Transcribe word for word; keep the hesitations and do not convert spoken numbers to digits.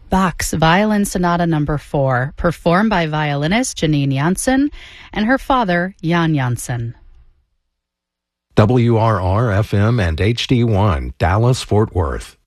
Bach's Violin Sonata Number four, performed by violinist Janine Janssen and her father, Jan Janssen. W R R F M and H D one, Dallas, Fort Worth.